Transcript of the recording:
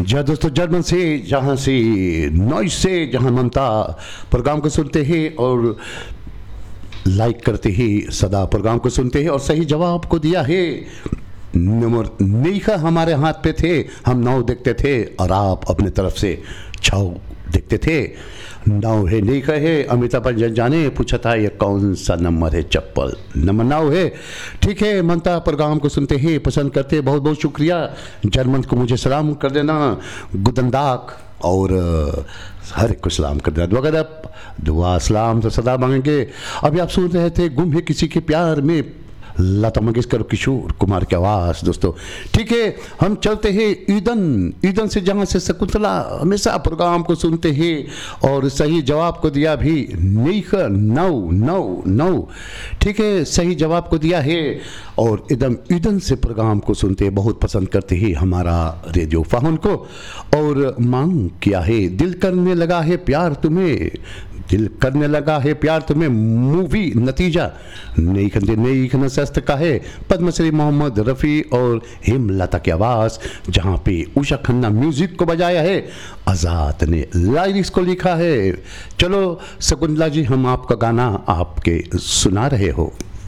जी दोस्तों, जर्मन से जहाँ से नॉइस से जहाँ ममता प्रोग्राम को सुनते हैं और लाइक करते ही सदा प्रोग्राम को सुनते हैं और सही जवाब को दिया है नंबर नहीं हमारे हाथ पे थे, हम 9 देखते थे और आप अपने तरफ से 6 देखते थे। 9 है नहीं है, अमिताभ बच्चन जाने पूछा था ये कौन सा नंबर है, चप्पल नंबर 9 है। ठीक है, मनता प्रोग्राम को सुनते हैं, पसंद करते हैं, बहुत बहुत शुक्रिया। जर्मन को मुझे सलाम कर देना, गुदंदाक और हर एक को सलाम कर देना। वगैरह दुआ सलाम तो सदा मांगेंगे। अभी आप सुन रहे थे गुम है किसी के प्यार में, लता मंगेशकर, किशोर कुमार की आवाज़। दोस्तों ठीक है, हम चलते हैं ईदन से जहाँ से शकुंतला हमेशा प्रोग्राम को सुनते हैं और सही जवाब को दिया भी नहीं 9। ठीक है, सही जवाब को दिया है और एकदम ईदन से प्रोग्राम को सुनते हैं, बहुत पसंद करते हैं हमारा रेडियो फाहुन को। और मांग किया है दिल करने लगा है प्यार तुम्हें, दिल करने लगा है प्यार तुम्हें मूवी नतीजा नई शस्त्र का है। पद्मश्री मोहम्मद रफ़ी और हेमलता की आवाज़, जहाँ पे उषा खन्ना म्यूजिक को बजाया है, आज़ाद ने लाइरिक्स को लिखा है। चलो शकुंतला जी, हम आपका गाना आपके सुना रहे हो।